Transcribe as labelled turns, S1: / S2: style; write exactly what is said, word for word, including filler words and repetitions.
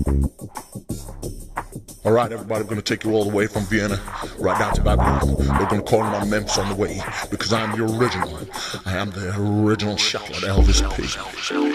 S1: All right, everybody, I'm going to take you all the way from Vienna right down to Babylon. We're going to call my Memphis on the way because I'm the original. I am the original shot at Elvis P.